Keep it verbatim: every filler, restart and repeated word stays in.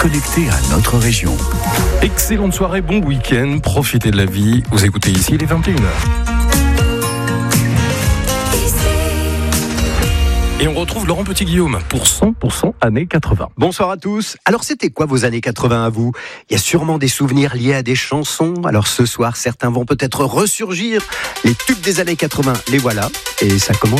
connecté à notre région. Excellente soirée, bon week-end, profitez de la vie. Vous écoutez ici, il est vingt et une heures. Et on retrouve Laurent Petit-Guillaume pour cent pour cent années quatre-vingts. Bonsoir à tous. Alors c'était quoi vos années quatre-vingts à vous ? Il y a sûrement des souvenirs liés à des chansons. Alors ce soir, certains vont peut-être ressurgir. Les tubes des années quatre-vingts, les voilà. Et ça commence